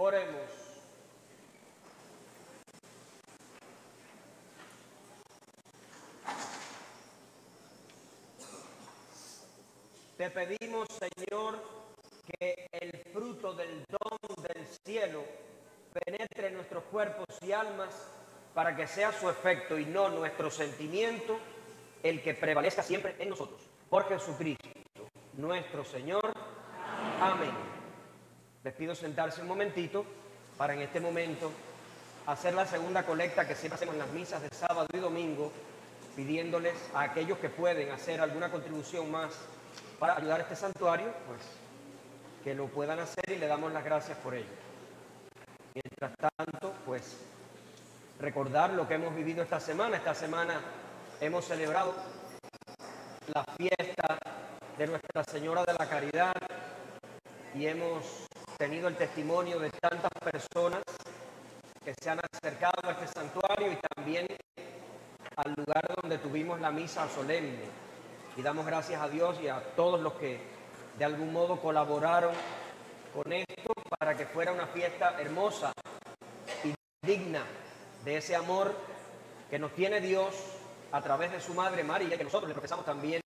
Oremos. Te pedimos, Señor, que el fruto del don del cielo penetre en nuestros cuerpos y almas para que sea su efecto y no nuestro sentimiento el que prevalezca siempre en nosotros. Por Jesucristo, nuestro Señor. Amén. Les pido sentarse un momentito para en este momento hacer la segunda colecta que siempre hacemos en las misas de sábado y domingo, pidiéndoles a aquellos que pueden hacer alguna contribución más para ayudar a este santuario, pues que lo puedan hacer y le damos las gracias por ello. Mientras tanto, pues recordar lo que hemos vivido esta semana. Esta semana hemos celebrado la fiesta de Nuestra Señora de la Caridad y hemos tenido el testimonio de tantas personas que se han acercado a este santuario y también al lugar donde tuvimos la misa solemne. Y damos gracias a Dios y a todos los que de algún modo colaboraron con esto para que fuera una fiesta hermosa y digna de ese amor que nos tiene Dios a través de su Madre María, que nosotros le profesamos también